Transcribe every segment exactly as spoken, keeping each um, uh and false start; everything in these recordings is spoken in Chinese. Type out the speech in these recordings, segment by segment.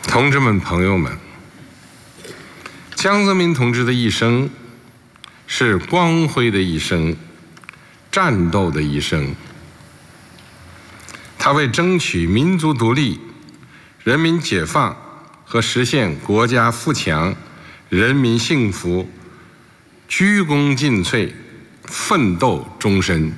同志们、朋友们，江泽民同志的一生是光辉的一生，战斗的一生。他为争取民族独立、人民解放和实现国家富强、人民幸福鞠躬尽瘁，奋斗终身。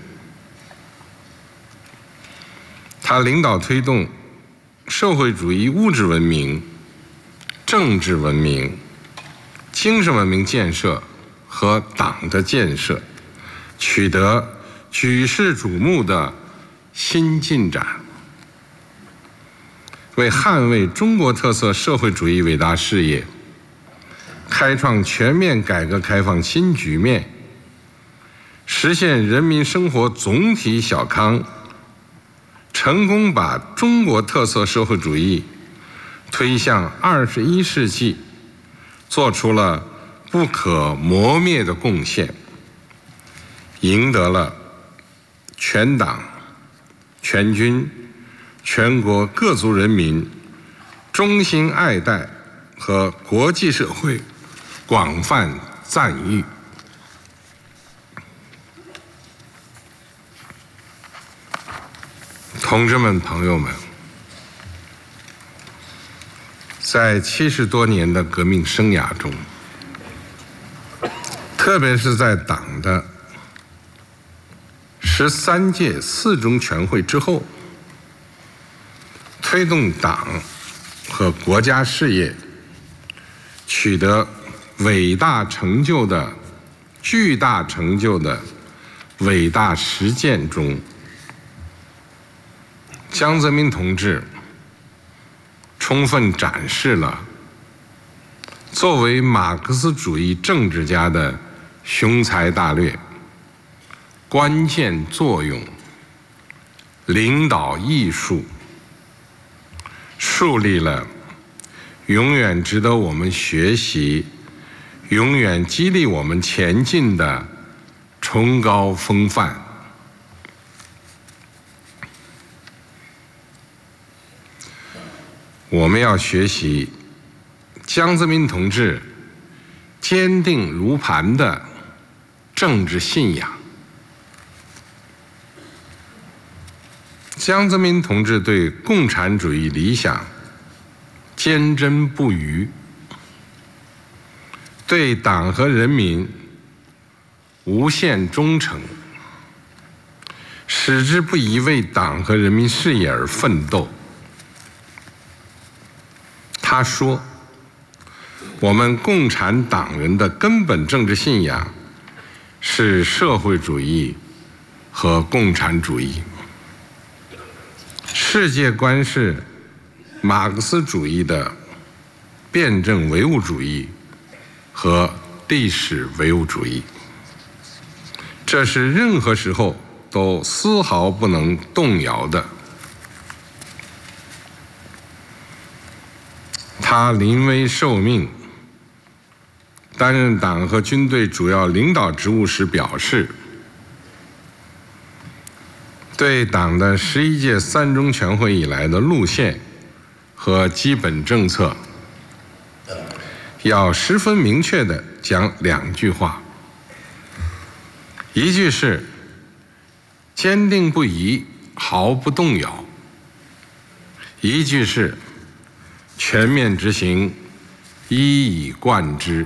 他领导推动社会主义物质文明、政治文明、精神文明建设和党的建设，取得举世瞩目的新进展，为捍卫中国特色社会主义伟大事业，开创全面改革开放新局面，实现人民生活总体小康，成功把中国特色社会主义推向二十一世纪，做出了不可磨灭的贡献，赢得了全党、全军、全国各族人民衷心爱戴和国际社会广泛赞誉。同志们、朋友们，在七十多年的革命生涯中，特别是在党的十三届四中全会之后，推动党和国家事业取得伟大成就的、巨大成就的伟大实践中，江泽民同志充分展示了作为马克思主义政治家的雄才大略、关键作用、领导艺术，树立了永远值得我们学习、永远激励我们前进的崇高风范。我们要学习江泽民同志坚定如磐的政治信仰。江泽民同志对共产主义理想坚贞不渝，对党和人民无限忠诚，矢志不移为党和人民事业而奋斗。他说，我们共产党人的根本政治信仰是社会主义和共产主义，世界观是马克思主义的辩证唯物主义和历史唯物主义，这是任何时候都丝毫不能动摇的。他临危受命，担任党和军队主要领导职务时表示，对党的十一届三中全会以来的路线和基本政策，要十分明确地讲两句话，一句是坚定不移，毫不动摇；一句是全面执行，一以贯之。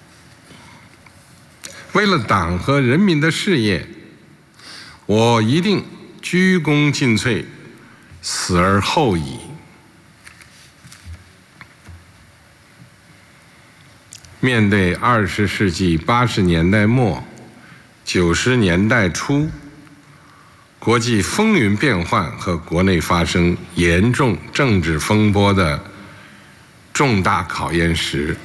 为了党和人民的事业，我一定鞠躬尽瘁，死而后已。面对二十世纪八十年代末、九十年代初，国际风云变幻和国内发生严重政治风波的重大考验时，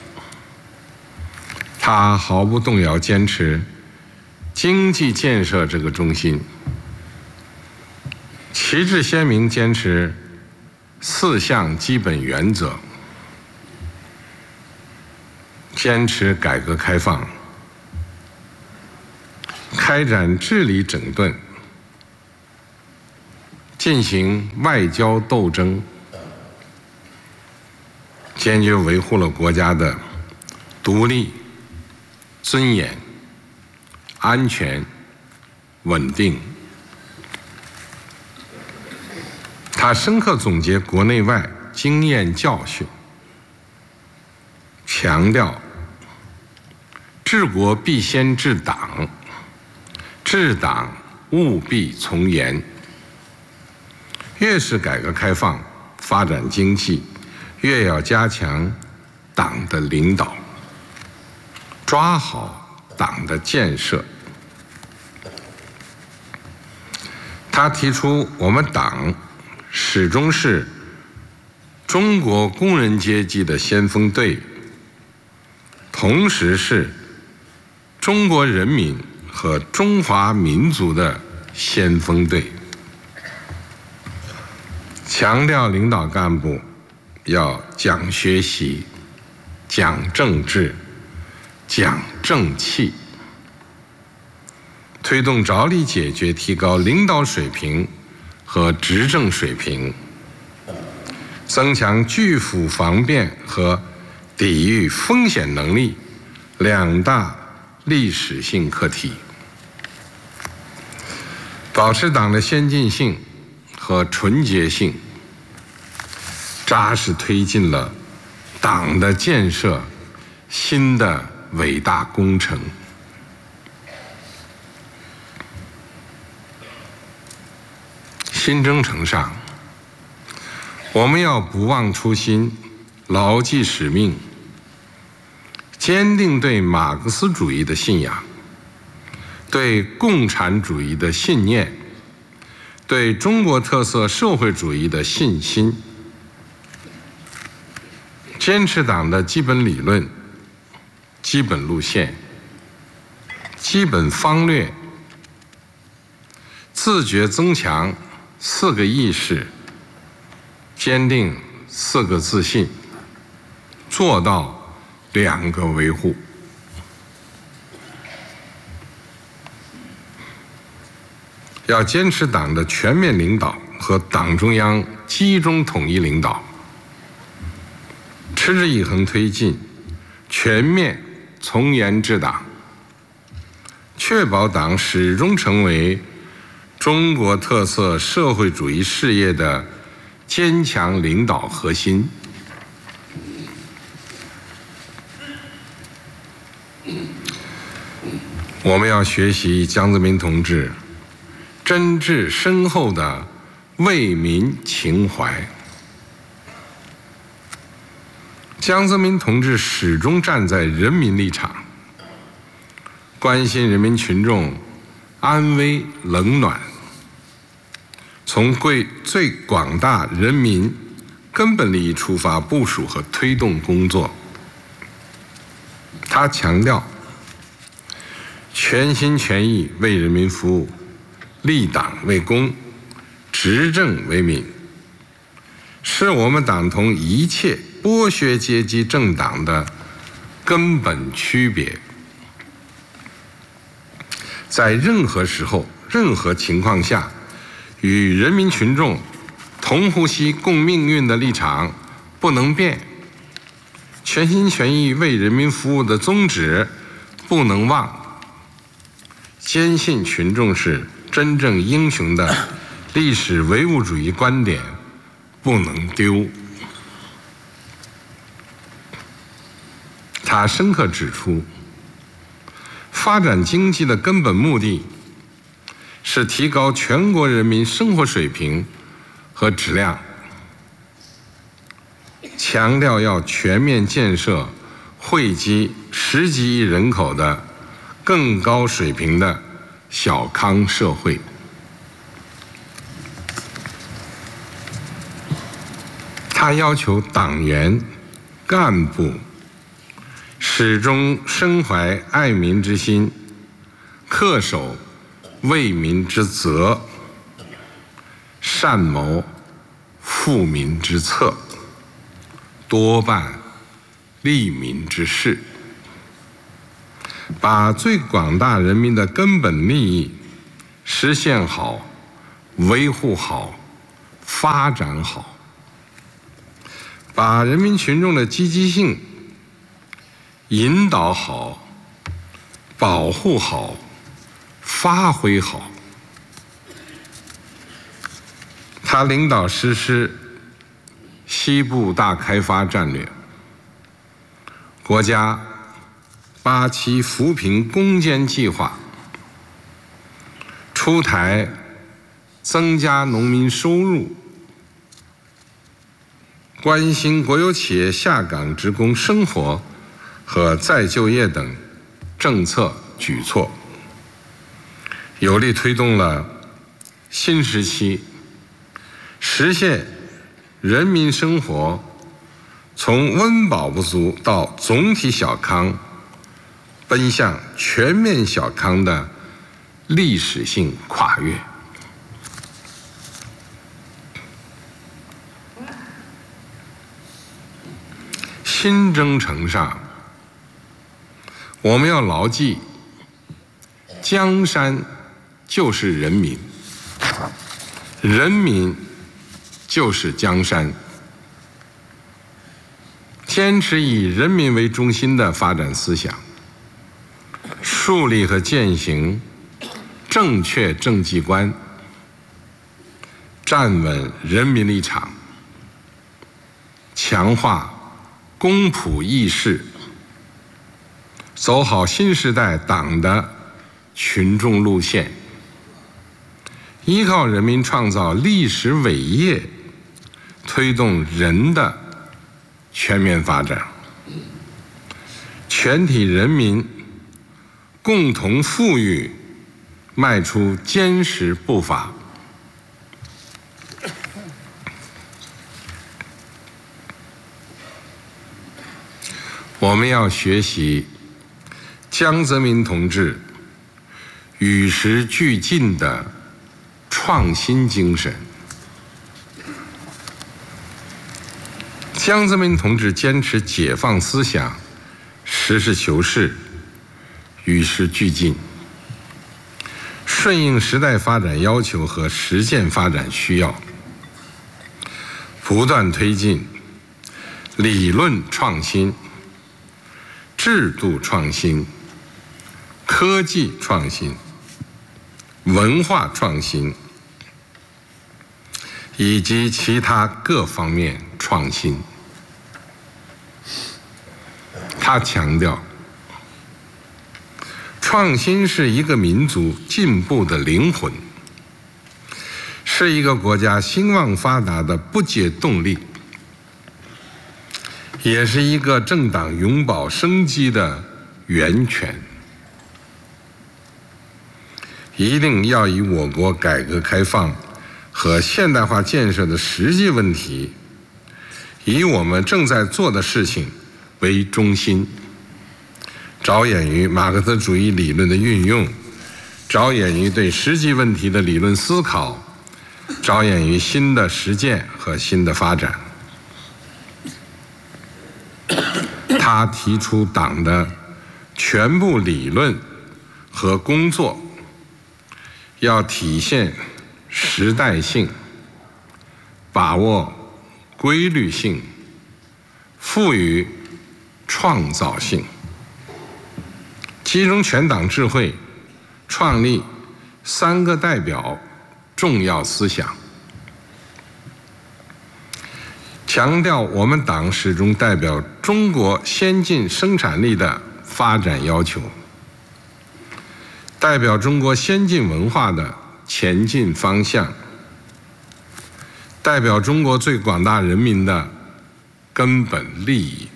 他毫不动摇坚持经济建设这个中心，旗帜鲜明坚持四项基本原则，坚持改革开放，开展治理整顿，进行外交斗争， 坚决维护了国家的独立、尊严、安全、稳定。他深刻总结国内外经验教训，强调治国必先治党，治党务必从严。越是改革开放、发展经济，越要加强党的领导，抓好党的建设。他提出，我们党始终是中国工人阶级的先锋队，同时是中国人民和中华民族的先锋队。强调领导干部要讲学习、讲政治、讲正气，推动着力解决提高领导水平和执政水平，增强拒腐防变和抵御风险能力两大历史性课题，保持党的先进性和纯洁性，扎实推进了党的建设新的伟大工程。新征程上，我们要不忘初心，牢记使命，坚定对马克思主义的信仰，对共产主义的信念，对中国特色社会主义的信心，坚持党的基本理论、基本路线、基本方略，自觉增强四个意识，坚定四个自信，做到两个维护。要坚持党的全面领导和党中央集中统一领导，持之以恒推进全面从严治党，确保党始终成为中国特色社会主义事业的坚强领导核心。我们要学习江泽民同志真挚深厚的为民情怀。江泽民同志始终站在人民立场，关心人民群众安危冷暖，从最广大人民根本利益出发部署和推动工作。他强调全心全意为人民服务，立党为公，执政为民，是我们党同一切剥削阶级政党的根本区别。在任何时候、任何情况下，与人民群众同呼吸共命运的立场不能变，全心全意为人民服务的宗旨不能忘，坚信群众是真正英雄的历史唯物主义观点不能丢。他深刻指出，发展经济的根本目的是提高全国人民生活水平和质量，强调要全面建设惠及十几亿人口的更高水平的小康社会。他要求党员、干部始终身怀爱民之心，恪守为民之责，善谋富民之策，多办利民之事，把最广大人民的根本利益实现好、维护好、发展好， 把人民群众的积极性引导好、保护好、发挥好。他领导实施西部大开发战略，国家八期扶贫攻坚计划，出台增加农民收入、关心国有企业下岗职工生活和再就业等政策举措，有力推动了新时期实现人民生活从温饱不足到总体小康，奔向全面小康的历史性跨越。新征程上，我们要牢记，江山就是人民，人民就是江山。坚持以人民为中心的发展思想，树立和践行正确政绩观，站稳人民立场，强化公仆义士，走好新时代党的群众路线，依靠人民创造历史伟业，推动人的全面发展，全体人民共同富裕迈出坚实步伐。我们要学习江泽民同志与时俱进的创新精神。江泽民同志坚持解放思想，实事求是，与时俱进，顺应时代发展要求和实践发展需要，不断推进理论创新、制度创新、科技创新、文化创新以及其他各方面创新。他强调，创新是一个民族进步的灵魂，是一个国家兴旺发达的不竭动力，也是一个政党永葆生机的源泉。一定要以我国改革开放和现代化建设的实际问题，以我们正在做的事情为中心，着眼于马克思主义理论的运用，着眼于对实际问题的理论思考，着眼于新的实践和新的发展。他提出党的全部理论和工作要体现时代性，把握规律性，赋予创造性，集中全党智慧，创立三个代表重要思想，强调我们党始终代表中国先进生产力的发展要求，代表中国先进文化的前进方向，代表中国最广大人民的根本利益，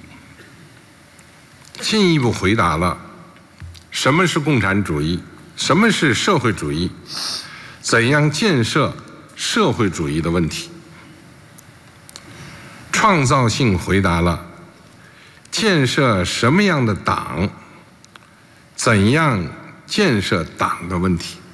进一步回答了什么是共产主义，什么是社会主义，怎样建设社会主义的问题。创造性回答了建设什么样的党，怎样建设党的问题，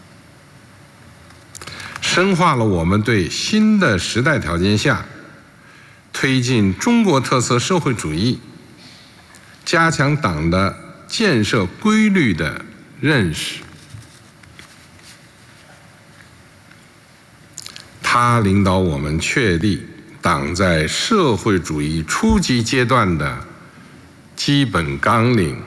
深化了我们对新的时代条件下推进中国特色社会主义、加强党的建设规律的认识。他领导我们确立党在社会主义初级阶段的基本纲领，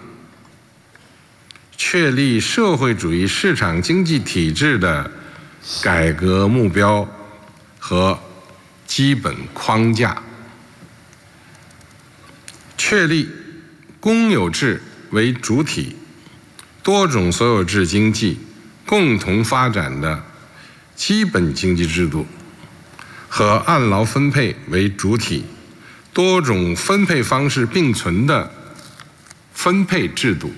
确立社会主义市场经济体制的改革目标和基本框架，确立公有制为主体、多种所有制经济共同发展的基本经济制度和按劳分配为主体、多种分配方式并存的分配制度，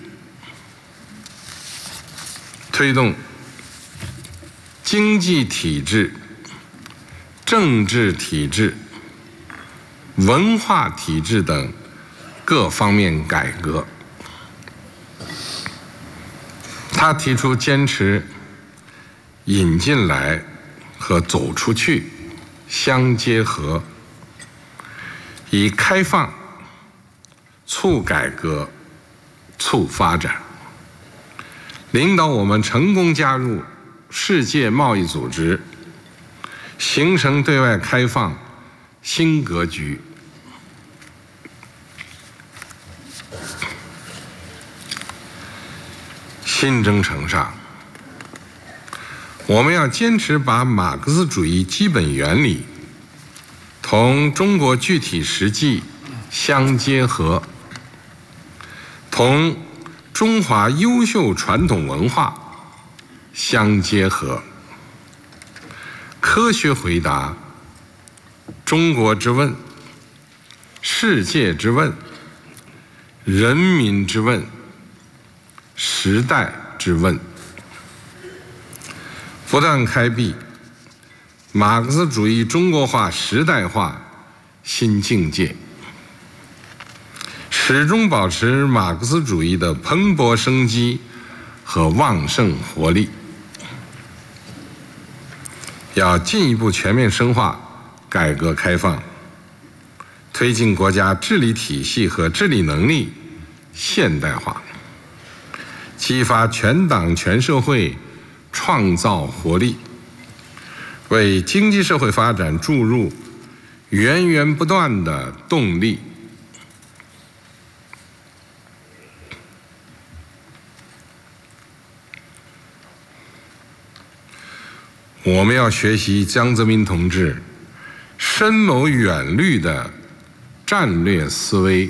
推动经济体制、政治体制、文化体制等各方面改革。他提出坚持引进来和走出去相结合，以开放促改革、促发展，领导我们成功加入世界贸易组织，形成对外开放新格局。新征程上，我们要坚持把马克思主义基本原理同中国具体实际相结合，同中华优秀传统文化相结合，科学回答中国之问、世界之问、人民之问、时代之问，不断开辟马克思主义中国化时代化新境界，始终保持马克思主义的蓬勃生机和旺盛活力。要进一步全面深化改革开放，推进国家治理体系和治理能力现代化，激发全党全社会创造活力，为经济社会发展注入源源不断的动力。我们要学习江泽民同志深谋远虑的战略思维。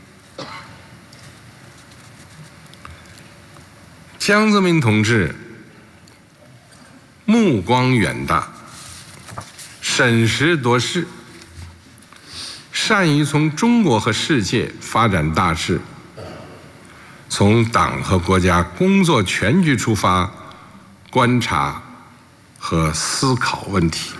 江泽民同志目光远大，审时度势，善于从中国和世界发展大势，从党和国家工作全局出发观察和思考问题，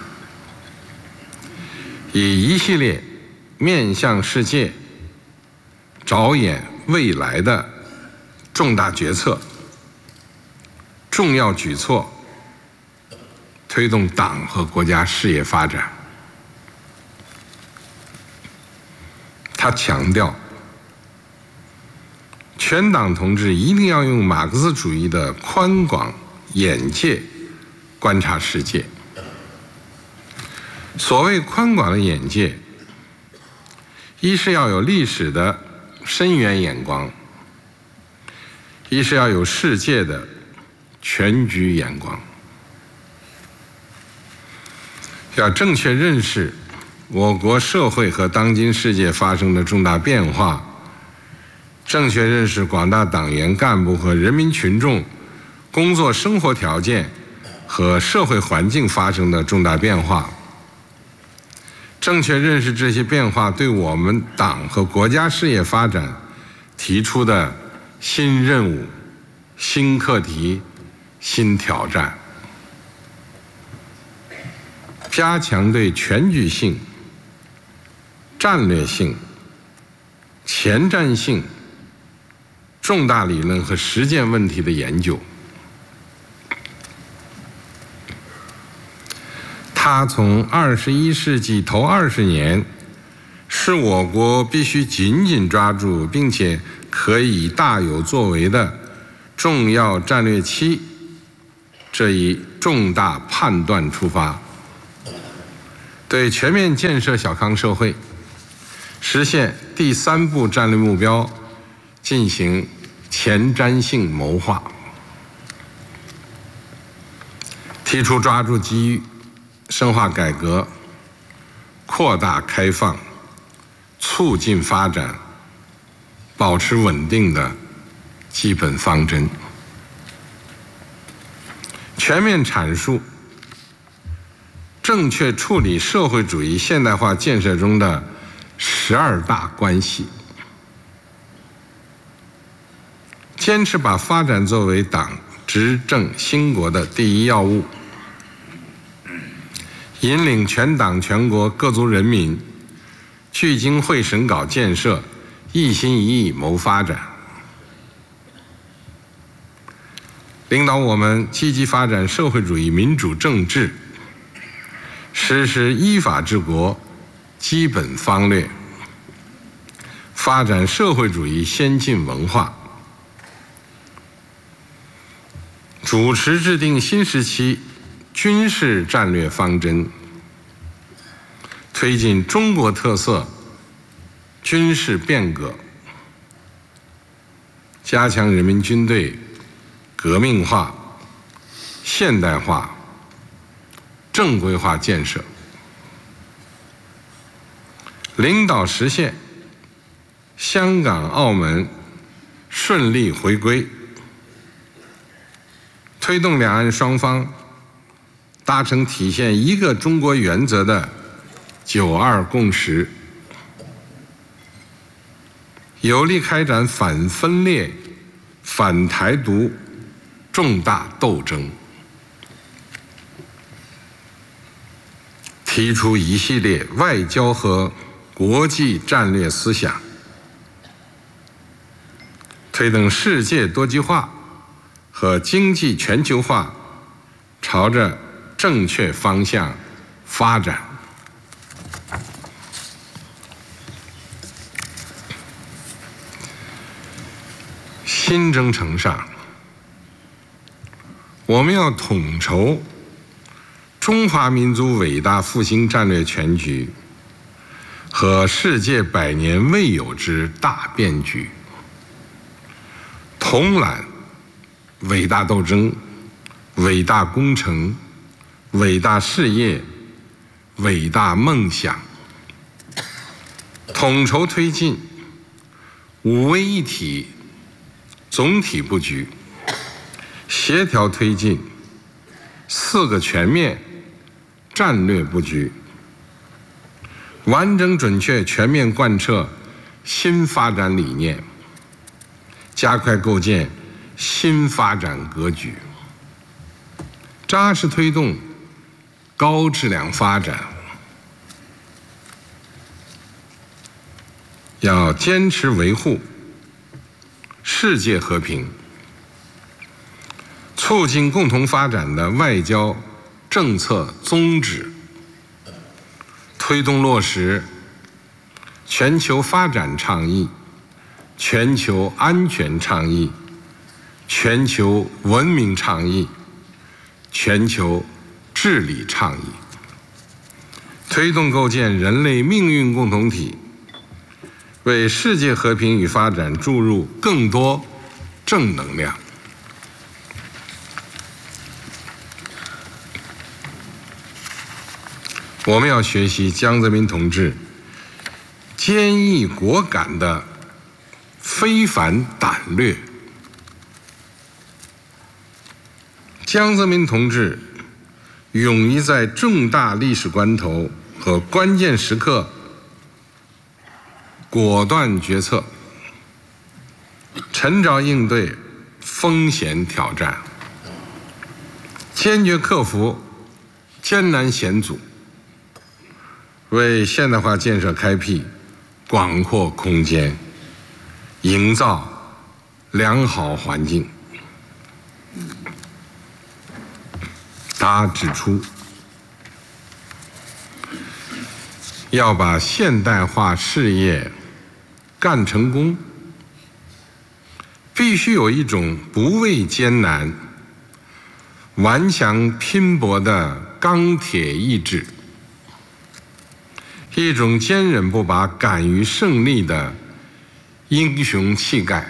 以一系列面向世界、着眼未来的重大决策、重要举措，推动党和国家事业发展。他强调，全党同志一定要用马克思主义的宽广眼界观察世界。所谓宽广的眼界，一是要有历史的深远眼光，一是要有世界的全局眼光。要正确认识我国社会和当今世界发生的重大变化，正确认识广大党员干部和人民群众工作生活条件和社会环境发生的重大变化，正确认识这些变化对我们党和国家事业发展提出的新任务、新课题、新挑战，加强对全局性、战略性、前瞻性重大理论和实践问题的研究。他从二十一世纪头二十年是我国必须紧紧抓住并且可以大有作为的重要战略期这一重大判断出发， 对全面建设小康社会，实现第三步战略目标进行前瞻性谋划，提出抓住机遇、深化改革、扩大开放、促进发展、保持稳定的基本方针，全面阐述正确处理社会主义现代化建设中的十二大关系，坚持把发展作为党执政兴国的第一要务，引领全党全国各族人民聚精会神搞建设，一心一意谋发展，领导我们积极发展社会主义民主政治，实施依法治国基本方略，发展社会主义先进文化，主持制定新时期军事战略方针，推进中国特色军事变革，加强人民军队革命化、现代化、正规化建设，领导实现香港、澳门顺利回归，推动两岸双方达成体现一个中国原则的九二共识，有力开展反分裂、反台独重大斗争，提出一系列外交和国际战略思想，推动世界多极化和经济全球化朝着正确方向发展。新征程上，我们要统筹中华民族伟大复兴战略全局和世界百年未有之大变局，统揽伟大斗争、伟大工程、伟大事业、伟大梦想，统筹推进五位一体总体布局，协调推进四个全面战略布局，完整准确全面贯彻新发展理念，加快构建新发展格局，扎实推动高质量发展。要坚持维护世界和平、促进共同发展的外交政策宗旨，推动落实全球发展倡议、全球安全倡议、全球文明倡议、全球治理倡议，推动构建人类命运共同体，为世界和平与发展注入更多正能量。我们要学习江泽民同志坚毅果敢的非凡胆略。江泽民同志勇于在重大历史关头和关键时刻果断决策，沉着应对风险挑战，坚决克服艰难险阻，为现代化建设开辟广阔空间，营造良好环境。他指出，要把现代化事业干成功，必须有一种不畏艰难、顽强拼搏的钢铁意志。 一种坚韧不拔、敢于胜利的英雄气概。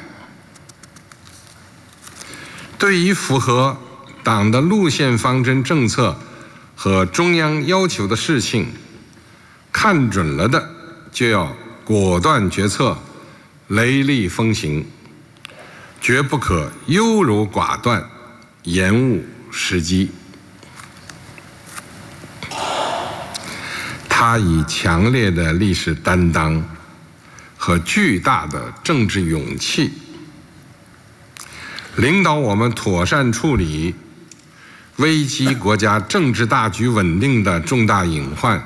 对于符合党的路线方针政策和中央要求的事情，看准了的就要果断决策，雷厉风行，绝不可优柔寡断，延误时机。他以强烈的历史担当和巨大的政治勇气，领导我们妥善处理危机国家政治大局稳定的重大隐患，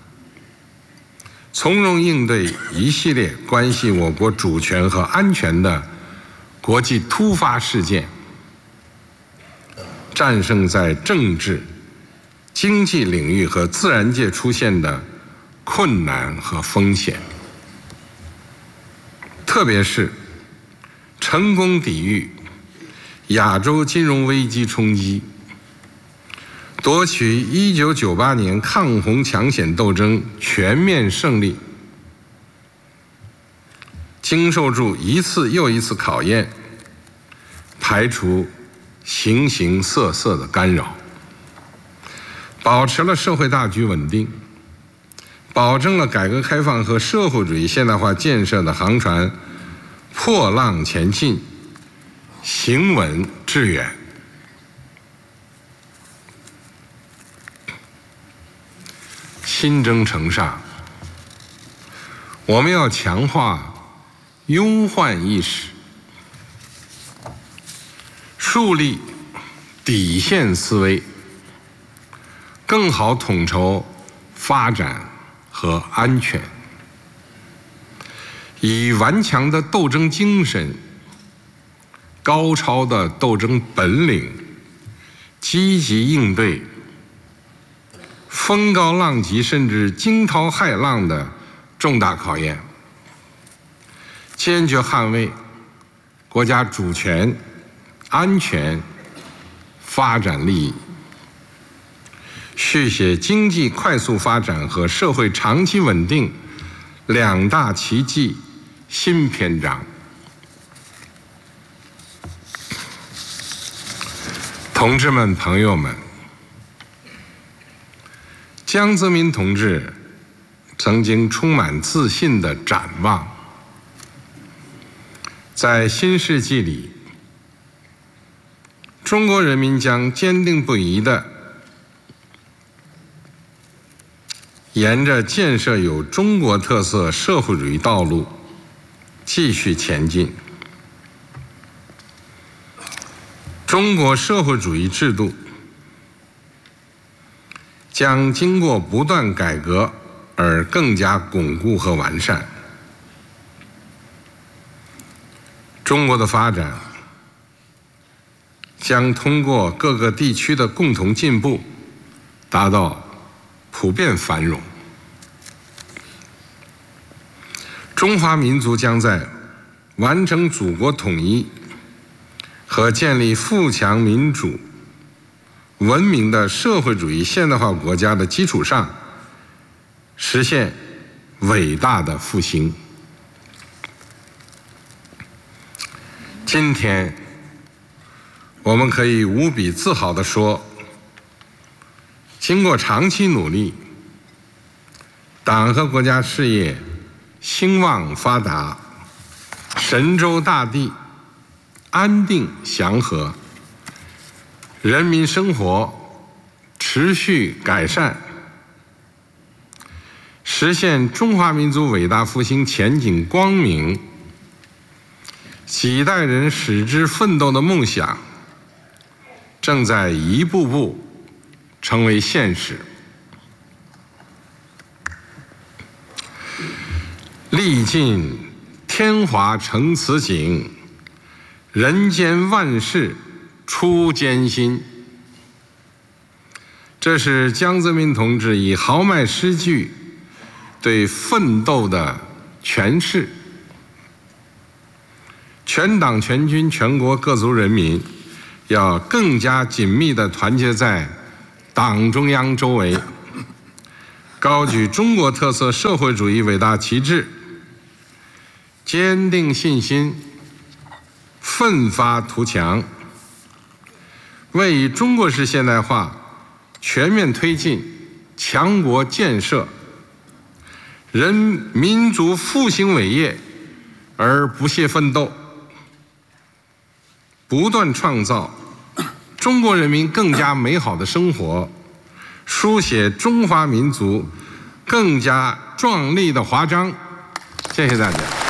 从容应对一系列关系我国主权和安全的国际突发事件，战胜在政治、经济领域和自然界出现的困难和风险，特别是成功抵御亚洲金融危机冲击，夺取一九九八年抗洪抢险斗争全面胜利，经受住一次又一次考验，排除形形色色的干扰，保持了社会大局稳定，保证了改革开放和社会主义现代化建设的航船破浪前进，行稳致远。新征程上，我们要强化忧患意识，树立底线思维，更好统筹发展和安全，以顽强的斗争精神、高超的斗争本领，积极应对风高浪急甚至惊涛骇浪的重大考验，坚决捍卫国家主权、安全、发展利益，续写经济快速发展和社会长期稳定两大奇迹新篇章。同志们、朋友们，江泽民同志曾经充满自信地展望，在新世纪里，中国人民将坚定不移地沿着建设有中国特色社会主义道路继续前进。中国社会主义制度将经过不断改革而更加巩固和完善。中国的发展将通过各个地区的共同进步，达到普遍繁荣。中华民族将在完成祖国统一和建立富强民主文明的社会主义现代化国家的基础上，实现伟大的复兴。今天，我们可以无比自豪地说，经过长期努力，党和国家事业兴旺发达，神州大地安定祥和，人民生活持续改善，实现中华民族伟大复兴前景光明，几代人矢志奋斗的梦想正在一步步成为现实。历尽天华成此景，人间万事出艰辛。这是江泽民同志以豪迈诗句对奋斗的诠释。全党全军全国各族人民要更加紧密地团结在党中央周围， 高举中国特色社会主义伟大旗帜，坚定信心，奋发图强，为以中国式现代化全面推进强国建设、人民族复兴伟业而不懈奋斗，不断创造中国人民更加美好的生活，书写中华民族更加壮丽的华章。谢谢大家。